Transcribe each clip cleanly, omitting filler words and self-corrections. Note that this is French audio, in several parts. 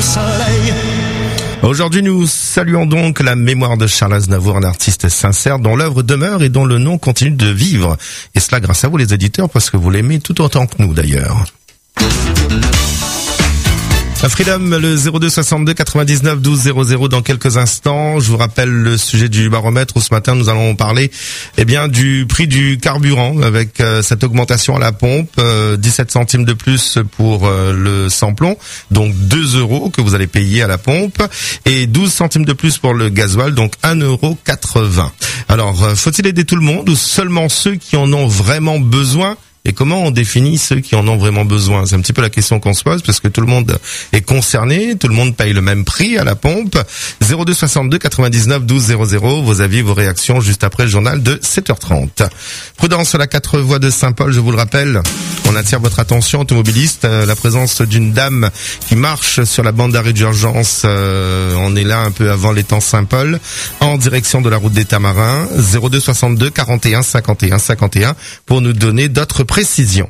soleil. Aujourd'hui, nous saluons donc la mémoire de Charles Aznavour, un artiste sincère dont l'œuvre demeure et dont le nom continue de vivre. Et cela grâce à vous, les éditeurs, parce que vous l'aimez tout autant que nous, d'ailleurs. La Freedom, le 02 62 99 12 00 dans quelques instants. Je vous rappelle le sujet du baromètre où ce matin nous allons parler du prix du carburant avec cette augmentation à la pompe, 17 centimes de plus pour le samplon, donc 2 € que vous allez payer à la pompe et 12 centimes de plus pour le gasoil, donc 1,80 €. Alors, faut-il aider tout le monde ou seulement ceux qui en ont vraiment besoin? Et comment on définit ceux qui en ont vraiment besoin? C'est un petit peu la question qu'on se pose parce que tout le monde est concerné, tout le monde paye le même prix à la pompe. 02 62 99 12 00, vos avis, vos réactions juste après le journal de 7h30. Prudence sur la 4 voies de Saint-Paul, je vous le rappelle. On attire votre attention, automobiliste, la présence d'une dame qui marche sur la bande d'arrêt d'urgence. On est là un peu avant l'étang Saint-Paul, en direction de la route des Tamarins. 02 62 41 51 51 pour nous donner d'autres précisions.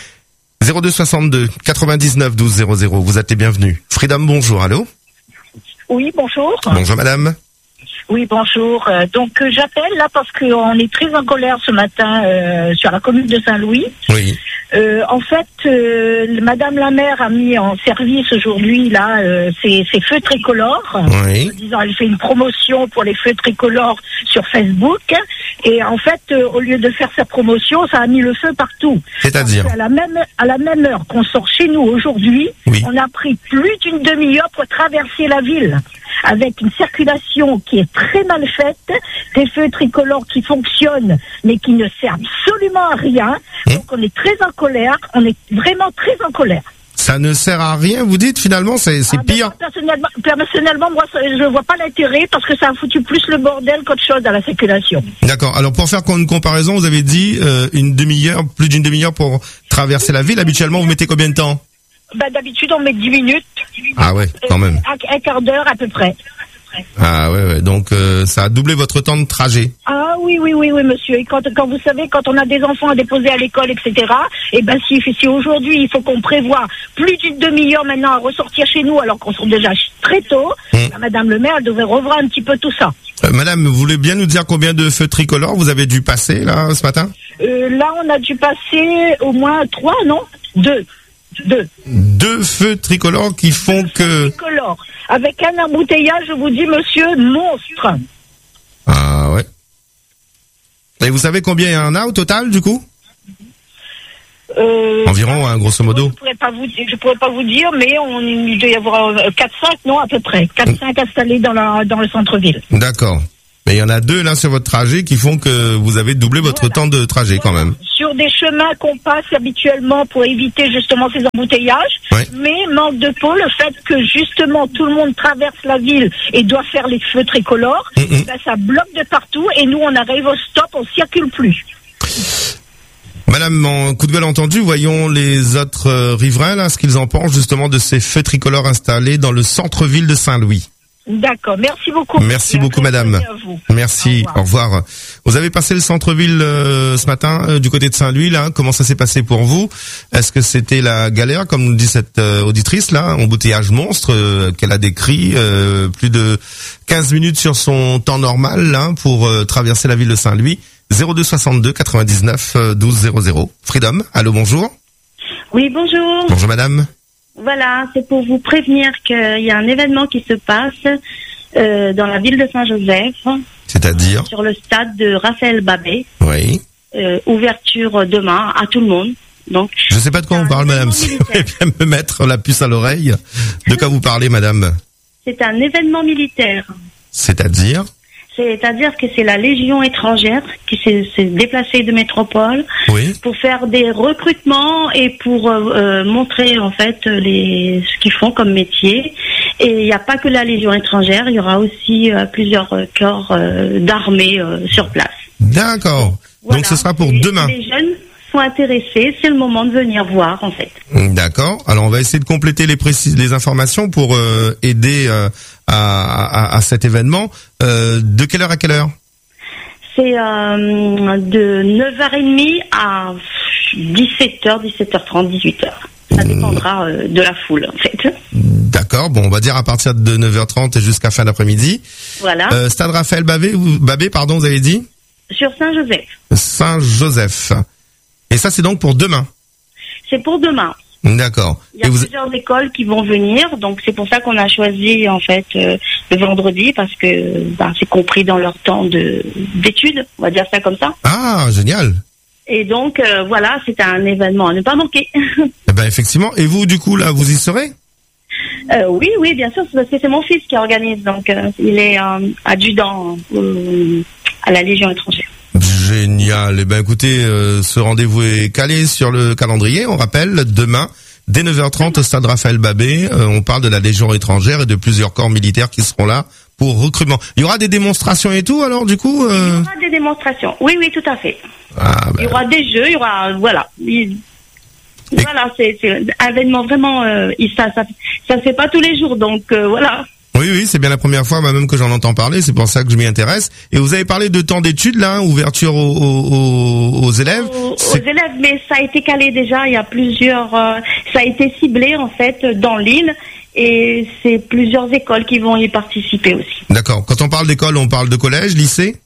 02 62 99 12 00, vous êtes les bienvenus. Freedom, bonjour, allô? Oui, bonjour. Bonjour madame. Oui, bonjour. Donc j'appelle là parce qu'on est très en colère ce matin sur la commune de Saint-Louis. Oui. En fait, Madame la maire a mis en service aujourd'hui là ses feux tricolores. Oui. Disons, elle fait une promotion pour les feux tricolores sur Facebook. Et en fait, au lieu de faire sa promotion, ça a mis le feu partout. C'est-à-dire à la même heure qu'on sort chez nous aujourd'hui, oui. On a pris plus d'une demi-heure pour traverser la ville, avec une circulation qui est très mal faite, des feux tricolores qui fonctionnent, mais qui ne servent absolument à rien. Donc on est très en colère, on est vraiment très en colère. Ça ne sert à rien, vous dites, finalement, c'est pire. Personnellement, moi, je vois pas l'intérêt parce que ça a foutu plus le bordel qu'autre chose dans la circulation. D'accord. Alors, pour faire une comparaison, vous avez dit plus d'une demi-heure pour traverser la ville. Habituellement, vous mettez combien de temps? D'habitude, on met 10 minutes. Ah ouais, quand même. Un quart d'heure à peu près. Ah ouais. Donc, ça a doublé votre temps de trajet. Ah oui, monsieur. Et quand vous savez, quand on a des enfants à déposer à l'école, etc., et si aujourd'hui, il faut qu'on prévoit plus d'une demi-heure maintenant à ressortir chez nous, alors qu'on sort déjà très tôt, Madame le maire, elle devrait revoir un petit peu tout ça. Madame, vous voulez bien nous dire combien de feux tricolores vous avez dû passer, là, ce matin? Là, on a dû passer au moins 3, non? 2. 2 feux tricolores qui font que... Tricolores. Avec un embouteillage, je vous dis, monsieur, monstre. Ah ouais. Et vous savez combien il y en a au total, du coup? Environ, hein, grosso modo. Je pourrais pas vous dire, mais il doit y avoir 4-5, non, à peu près. 4-5 installés dans le centre-ville. D'accord. Mais il y en a 2 là sur votre trajet qui font que vous avez doublé votre temps de trajet quand même. Sur des chemins qu'on passe habituellement pour éviter justement ces embouteillages, mais manque de peau, le fait que justement tout le monde traverse la ville et doit faire les feux tricolores, ça bloque de partout et nous on arrive au stop, on circule plus. Madame, en coup de gueule entendu, voyons les autres riverains là, ce qu'ils en pensent justement de ces feux tricolores installés dans le centre-ville de Saint-Louis. D'accord, merci beaucoup. Merci beaucoup, madame. Merci, au revoir. Vous avez passé le centre-ville ce matin du côté de Saint-Louis, là. Comment ça s'est passé pour vous? Est-ce que c'était la galère, comme nous dit cette auditrice, là, embouteillage monstre qu'elle a décrit, plus de 15 minutes sur son temps normal, là, pour traverser la ville de Saint-Louis? 02 62 99 12 00. Freedom, allô, bonjour. Oui, bonjour. Bonjour, madame. Voilà, c'est pour vous prévenir qu'il y a un événement qui se passe dans la ville de Saint-Joseph. C'est-à-dire? Sur le stade de Raphaël Babé. Oui. Ouverture demain à tout le monde. Donc, je ne sais pas de quoi on parle, madame. Si vous voulez bien me mettre la puce à l'oreille. De quoi vous parlez, madame? C'est un événement militaire. C'est-à-dire que c'est la Légion étrangère qui s'est déplacée de métropole pour faire des recrutements et pour montrer en fait ce qu'ils font comme métier. Et il n'y a pas que la Légion étrangère, il y aura aussi plusieurs corps d'armée sur place. D'accord. Voilà. Donc ce sera pour demain. Les jeunes sont intéressés, c'est le moment de venir voir en fait. D'accord. Alors on va essayer de compléter les informations pour aider à cet événement. De quelle heure à quelle heure? C'est de 9h30 à 17h, 17h30, 18h. Ça dépendra de la foule, en fait. D'accord. Bon, on va dire à partir de 9h30 et jusqu'à fin d'après-midi. Voilà. Stade Raphaël Babé, vous avez dit? Sur Saint-Joseph. Saint-Joseph. Et ça, c'est donc pour demain? C'est pour demain. D'accord. Il y a plusieurs écoles qui vont venir, donc c'est pour ça qu'on a choisi en fait le vendredi, parce que c'est compris dans leur temps d'études, on va dire ça comme ça. Ah, génial. Et donc voilà, c'est un événement à ne pas manquer. Eh ben effectivement. Et vous, du coup, là, vous y serez? Oui, bien sûr, parce que c'est mon fils qui organise, donc il est adjudant à la Légion étrangère. Génial. Eh ben écoutez, ce rendez-vous est calé sur le calendrier. On rappelle, demain, dès 9h30 au stade Raphaël Babé, on parle de la Légion étrangère et de plusieurs corps militaires qui seront là pour recrutement. Il y aura des démonstrations et tout, alors du coup Il y aura des démonstrations. Oui, tout à fait. Il y aura des jeux, il y aura voilà. Voilà, c'est un événement vraiment. Ça se fait pas tous les jours, donc voilà. Oui, c'est bien la première fois même que j'en entends parler, c'est pour ça que je m'y intéresse. Et vous avez parlé de temps d'études, là, ouverture aux élèves. Aux élèves, mais ça a été calé déjà, il y a plusieurs, ça a été ciblé en fait dans l'île, et c'est plusieurs écoles qui vont y participer aussi. D'accord. Quand on parle d'école, on parle de collège, lycée?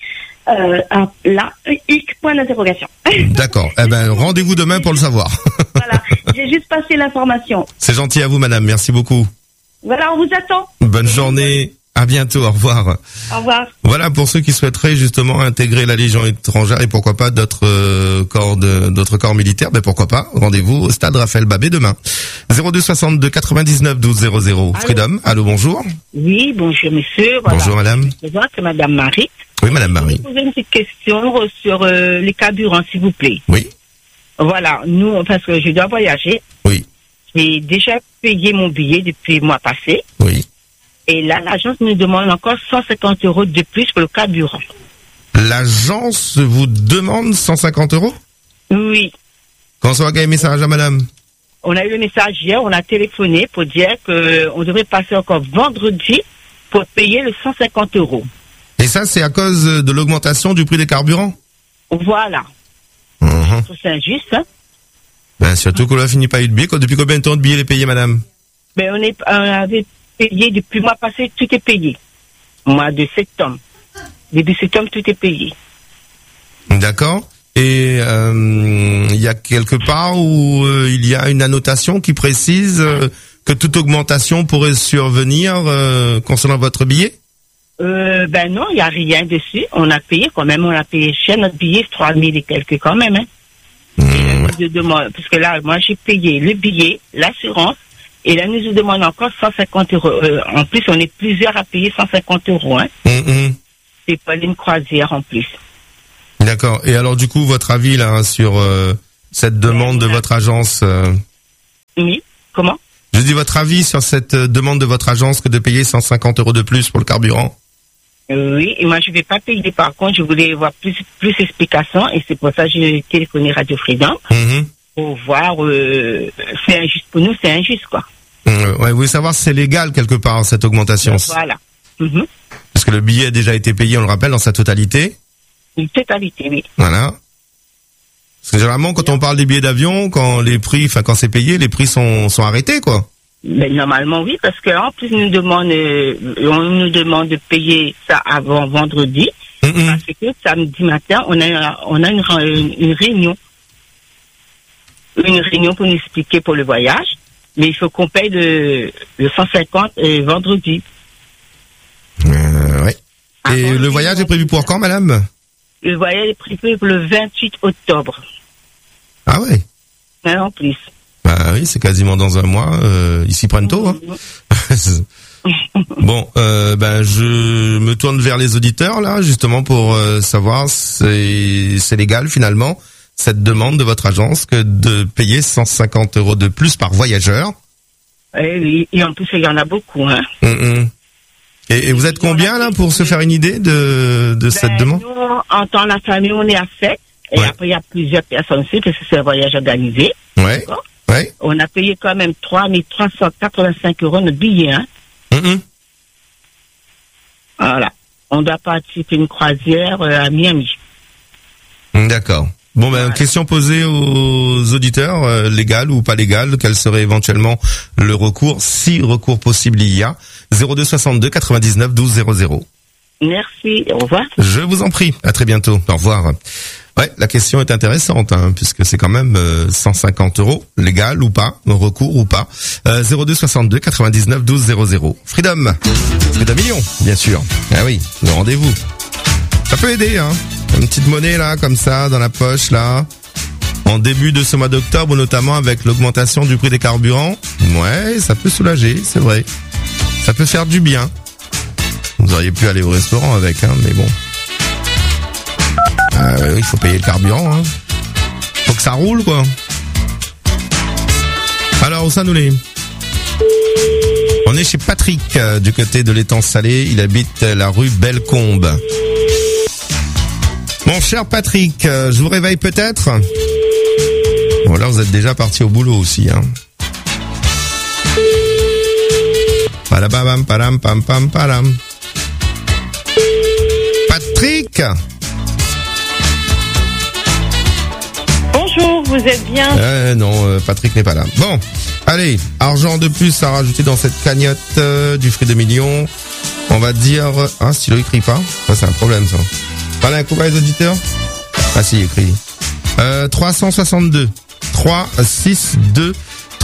Là, point d'interrogation. D'accord. Eh ben, rendez-vous demain pour le savoir. Voilà, j'ai juste passé l'information. C'est gentil à vous, madame, merci beaucoup. Voilà, on vous attend. Bonne journée. À bientôt. Au revoir. Au revoir. Voilà pour ceux qui souhaiteraient justement intégrer la Légion étrangère et pourquoi pas d'autres corps militaires. Ben pourquoi pas. Rendez-vous au stade Raphaël Babé demain. 02 62 99 12 00. Freedom. Allô, bonjour. Oui, bonjour monsieur. Voilà. Bonjour madame. Je me présente, c'est madame Marie. Oui, madame Marie. Je vais vous poser une petite question sur les carburants, s'il vous plaît. Oui. Voilà, nous, parce que je dois voyager. Oui. J'ai déjà payé mon billet depuis le mois passé. Oui. Et là, l'agence nous demande encore 150 € de plus pour le carburant. L'agence vous demande 150 €? Oui. Quand ça va gagner message à madame? On a eu le message hier, on a téléphoné pour dire qu'on devrait passer encore vendredi pour payer le 150 €. Et ça, c'est à cause de l'augmentation du prix des carburants? Voilà. C'est injuste, hein? Ben, surtout qu'on a fini pas eu de billet. Depuis combien de temps de billets est payé, madame? Ben, on avait payé depuis le mois passé, tout est payé. Mois de septembre. Début septembre, tout est payé. D'accord. Et il y a quelque part où il y a une annotation qui précise que toute augmentation pourrait survenir concernant votre billet? Ben non, il n'y a rien dessus. On a payé quand même, on a payé cher. Notre billet, 3000 et quelques quand même, hein. Parce que là, moi, j'ai payé le billet, l'assurance, et là, nous demandons encore 150 €. En plus, on est plusieurs à payer 150 €, hein. C'est pas une croisière en plus. D'accord. Et alors, du coup, votre avis, là, sur cette demande de votre agence Oui, comment? Je dis votre avis sur cette demande de votre agence que de payer 150 € de plus pour le carburant? Oui, et moi je vais pas payer. Par contre, je voulais voir plus d'explications et c'est pour ça que j'ai téléphoné Radio Freedom pour voir. C'est injuste pour nous, c'est injuste quoi. Ouais, vous voulez savoir si c'est légal quelque part cette augmentation? Voilà. Parce que le billet a déjà été payé, on le rappelle, dans sa totalité. Une totalité, oui. Voilà. Parce que généralement, quand on parle des billets d'avion, quand c'est payé, les prix sont arrêtés quoi. Ben, normalement oui, parce qu'en plus on nous demande de payer ça avant vendredi, parce que samedi matin on a une réunion pour nous expliquer pour le voyage, mais il faut qu'on paye le 150 vendredi. Oui. Et le voyage est prévu pour quand, madame? Le voyage est prévu pour le 28 octobre. Ah ouais. Mais en plus. Bah oui, c'est quasiment dans un mois. Ils s'y prennent tôt, hein. Bon, je me tourne vers les auditeurs là, justement pour savoir si c'est légal finalement cette demande de votre agence que de payer 150 € de plus par voyageur. Oui, et en plus il y en a beaucoup, hein. Et vous êtes combien là pour se faire une idée de cette demande? Nous, en tant que la famille, on est à 7. Et après, il y a plusieurs personnes aussi, parce que c'est un voyage organisé. Ouais. Ouais. On a payé quand même 3385 € notre billet, hein. Voilà. On doit participer à une croisière à Miami. D'accord. Bon, question posée aux auditeurs, légal ou pas légal, quel serait éventuellement le recours, si recours possible il y a. 02 62 99 12 00. Merci, au revoir. Je vous en prie, à très bientôt, au revoir. Ouais, la question est intéressante, puisque c'est quand même 150 €, légal ou pas, recours ou pas. 02 62 99 12 00. Freedom Million, bien sûr. Ah oui, le rendez-vous. Ça peut aider, une petite monnaie là, comme ça, dans la poche là. En début de ce mois d'octobre, notamment avec l'augmentation du prix des carburants. Ouais, ça peut soulager, c'est vrai. Ça peut faire du bien. Vous auriez pu aller au restaurant avec, mais bon. Il faut payer le carburant, Faut que ça roule, quoi. Alors, où ça nous l'est ? On est chez Patrick, du côté de l'étang Salé. Il habite la rue Bellecombe. Mon cher Patrick, je vous réveille peut-être ? Bon, là, vous êtes déjà parti au boulot aussi, Palabam, palam, pam, pam, palam. Patrick ? Bonjour, vous êtes bien ? Non, Patrick n'est pas là. Bon, allez, argent de plus à rajouter dans cette cagnotte du Freedom Million. On va dire... stylo écrit pas. Ça, c'est un problème, ça. Parlez un coup à les auditeurs. Ah si, écrit. 362. 362.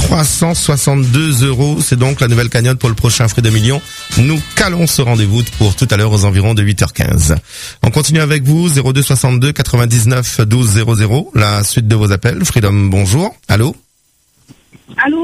362 €, c'est donc la nouvelle cagnotte pour le prochain Freedom Million. Nous calons ce rendez-vous pour tout à l'heure aux environs de 8h15. On continue avec vous, 02 62 99 12 00, la suite de vos appels. Freedom, bonjour. Allô ? Allô ?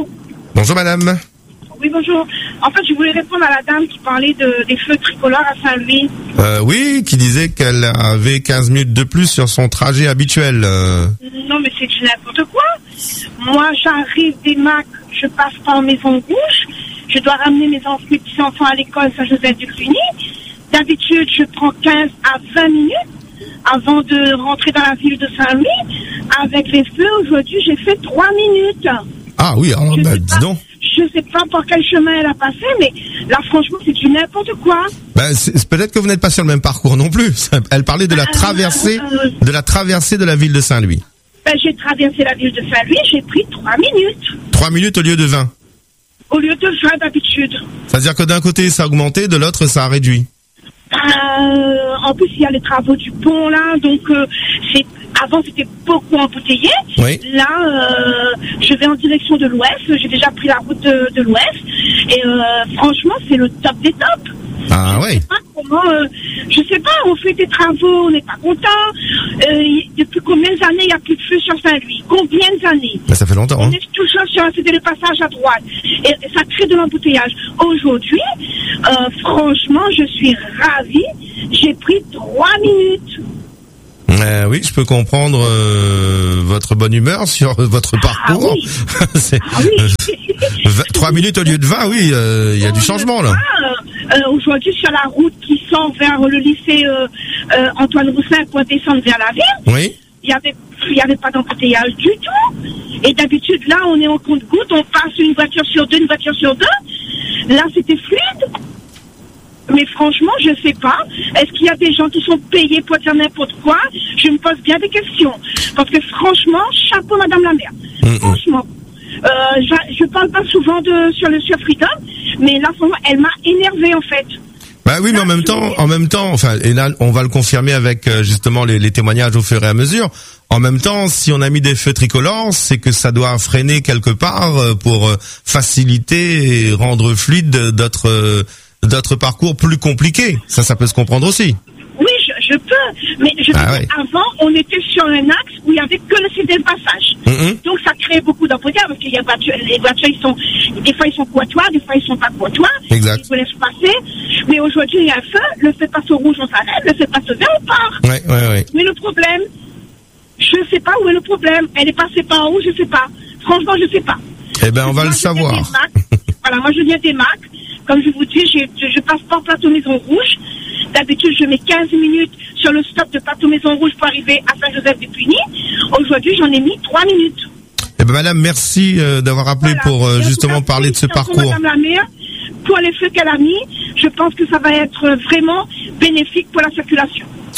Bonjour madame. Oui, bonjour. En fait, je voulais répondre à la dame qui parlait des feux tricolores à Saint-Louis. Oui, qui disait qu'elle avait 15 minutes de plus sur son trajet habituel. Non, mais c'est du n'importe quoi. Moi, j'arrive des Macs, je passe par Maison Rouge. Je dois ramener mes petits-enfants à l'école Saint-Joseph-du-Cluny. D'habitude, je prends 15 à 20 minutes avant de rentrer dans la ville de Saint-Louis. Avec les feux, aujourd'hui, j'ai fait 3 minutes. Ah oui, alors dis donc. Je sais pas par quel chemin elle a passé, mais là, franchement, c'est du n'importe quoi. C'est peut-être que vous n'êtes pas sur le même parcours non plus. Elle parlait de la traversée, de la ville de Saint-Louis. J'ai traversé la ville de Saint-Louis, j'ai pris 3 minutes. 3 minutes au lieu de 20. Au lieu de 20 d'habitude. C'est-à-dire que d'un côté, ça a augmenté, de l'autre, ça a réduit. En plus, il y a les travaux du pont, là, donc avant, c'était beaucoup embouteillé. Oui. Là, je vais en direction de l'ouest. J'ai déjà pris la route de l'ouest. Et franchement, c'est le top des tops. Ah ouais. Je sais pas, on fait des travaux, on n'est pas content. Depuis combien d'années il n'y a plus de feu sur Saint-Louis? Combien d'années? Ça fait longtemps. On est toujours c'était le passage à droite. Et ça crée de l'embouteillage. Aujourd'hui, franchement, je suis ravie. J'ai pris 3 minutes. Oui, je peux comprendre votre bonne humeur sur votre parcours. Ah oui. 3 minutes au lieu de 20, oui, il y a du changement là. Aujourd'hui, sur la route qui sent vers le lycée Antoine Roussin pour descendre vers la ville, oui. Il y avait pas d'embouteillage du tout. Et d'habitude, là, on est en compte-gouttes, on passe une voiture sur deux. Là, c'était fluide. Mais franchement, je sais pas. Est-ce qu'il y a des gens qui sont payés pour dire n'importe quoi? Je me pose bien des questions. Parce que franchement, chapeau Madame la maire. Franchement. Je parle pas souvent sur Freedom, mais là, elle m'a énervée en fait. Bah oui, mais en même temps, enfin, et là, on va le confirmer avec justement les témoignages au fur et à mesure. En même temps, si on a mis des feux tricolores, c'est que ça doit freiner quelque part pour faciliter et rendre fluide d'autres parcours plus compliqués. Ça peut se comprendre aussi. Oui, je peux, mais avant, on était sur un axe où il n'y avait que le CD de passage. Donc, ça crée beaucoup d'embouteillages parce que les voitures, des fois, ils sont courtois, des fois, ils sont pas courtois. Exact. Ils vous laissent passer. Mais aujourd'hui, il y a un feu, le feu passe au rouge, on s'arrête, le feu passe au vert, on part. Ouais. Mais le problème, je sais pas où est le problème. Elle est passée par où, je sais pas. Franchement, je sais pas. Eh ben, on va le savoir. Voilà, moi, je viens des Macs. Comme je vous dis, je passe par Plateau Maison Rouge. D'habitude, je mets 15 minutes sur le stop de Plateau Maison Rouge pour arriver à Saint-Joseph-du-Cluny. Aujourd'hui, j'en ai mis 3 minutes. Eh ben, madame, merci d'avoir appelé pour justement parler de ce parcours. Madame la maire, pour les feux qu'elle a mis, je pense que ça va être vraiment bénéfique pour la circulation.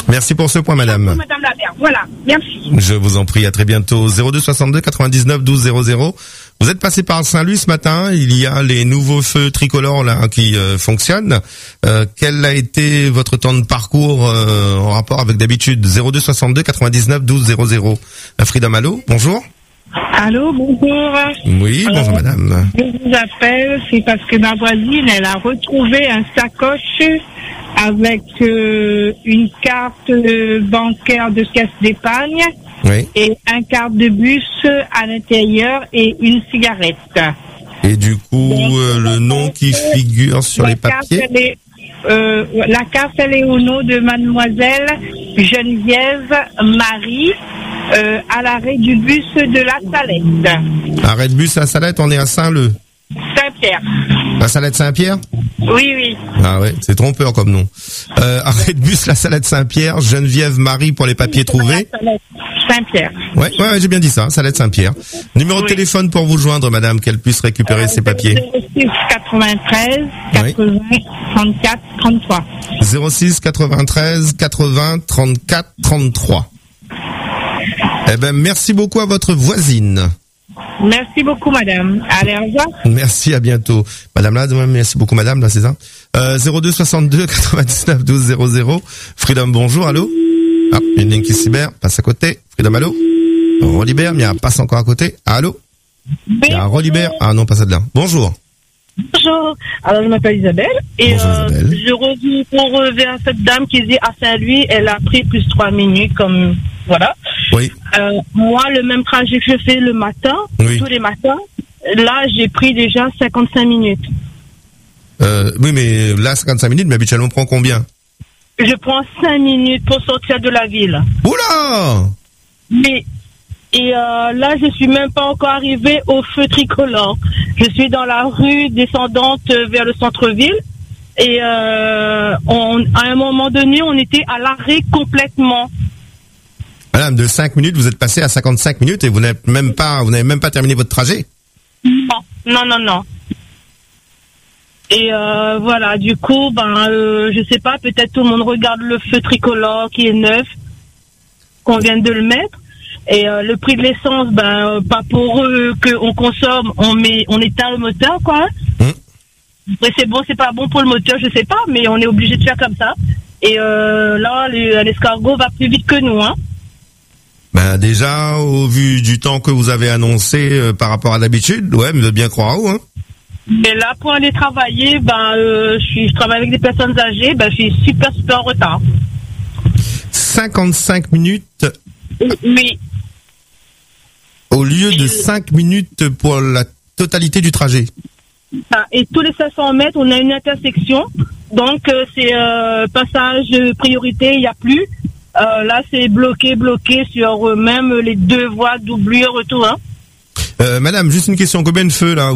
Merci pour ce point, madame. Madame Labert, voilà, merci. Je vous en prie, à très bientôt. 02 62 99 12 00. Vous êtes passé par Saint-Louis ce matin. Il y a les nouveaux feux tricolores là qui fonctionnent. Quel a été votre temps de parcours en rapport avec d'habitude? 02 62 99 12 00. Frida Malo, bonjour. Allô, bonjour. Oui, bonjour madame. Je vous appelle, c'est parce que ma voisine, elle a retrouvé un sacoche avec une carte bancaire de caisse d'épargne, oui, et un carte de bus à l'intérieur et une cigarette. Et du coup, le nom qui figure sur les papiers? La carte, elle est au nom de mademoiselle Geneviève Marie, à l'arrêt du bus de la Salette. Arrêt de bus à la Salette, on est à Saint-Leu. Saint-Pierre. La Salette Saint-Pierre? Oui, oui. Ah ouais, c'est trompeur comme nom. Arrêt de bus la Salette Saint-Pierre, Geneviève Marie pour les papiers trouvés. Saint-Pierre. Ouais, j'ai bien dit ça, Salette Saint-Pierre. Numéro de téléphone pour vous joindre, madame, qu'elle puisse récupérer ses papiers. 06 93 80 34 33. 06 93 80 34 33. Eh ben, merci beaucoup à votre voisine. Merci beaucoup, madame. Allez, au revoir. Merci, à bientôt. Madame là, merci beaucoup, madame, là, c'est ça. 02 62 99 12 00. Freedom, bonjour, allô? Ah, une ligne qui se libère, passe à côté. Freedom, allô? Rolibert, mais elle passe encore à côté. Allô? Il y a Rolibert. Ah non, pas celle-là. Bonjour. Bonjour. Alors, je m'appelle Isabelle. Et bonjour, Isabelle. je reviens pour vers cette dame qui dit à Saint-Louis, elle a pris plus 3 minutes, comme, voilà. Oui. Moi, le même trajet que je fais le matin, oui, tous les matins, là, j'ai pris déjà 55 minutes. Oui, mais là, 55 minutes, mais habituellement, on prend combien? Je prends 5 minutes pour sortir de la ville. Oula! Et là, je suis même pas encore arrivée au feu tricolore. Je suis dans la rue descendante vers le centre-ville. Et à un moment donné, on était à l'arrêt complètement. Madame, de 5 minutes, vous êtes passé à 55 minutes et vous n'avez même pas terminé votre trajet? Non. Et voilà, du coup, je sais pas, peut-être tout le monde regarde le feu tricolore qui est neuf, qu'on vient de le mettre. Et le prix de l'essence, pas pour eux qu'on consomme, on éteint le moteur, quoi. Après, c'est bon, c'est pas bon pour le moteur, je sais pas, mais on est obligé de faire comme ça. Et là, l'escargot va plus vite que nous, hein. Déjà, au vu du temps que vous avez annoncé par rapport à d'habitude, ouais, mais vous êtes bien croire où, hein. Mais là, pour aller travailler, je travaille avec des personnes âgées, je suis super en retard. 55 minutes. Oui. Au lieu de 5 minutes pour la totalité du trajet. Et tous les 500 mètres, on a une intersection. Donc, c'est passage priorité, il n'y a plus. Là, c'est bloqué sur même les 2 voies doublure retour. Hein. Madame, juste une question. Combien de feux, là?